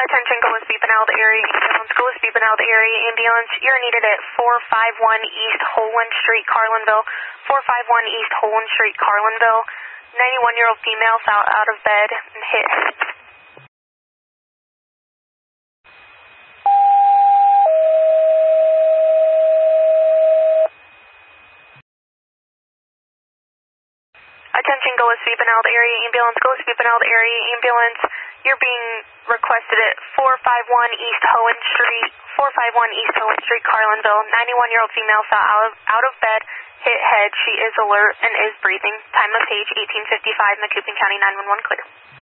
Attention Gillespie Pinellas area ambulance. Gillespie Pinellas area ambulance. You're needed at 451 East Holand Street, Carlinville. 451 East Holand Street, Carlinville. 91-year-old female fell out of bed and hit head. Attention Gillespie Pinellas area ambulance. Gillespie Pinellas area ambulance. You're being requested at 451 East Holand Street. 451 East Holand Street, Carlinville. 91-year-old female fell out of bed, hit head. She is alert and is breathing. Time of page 1855, Macoupin County 911 clear.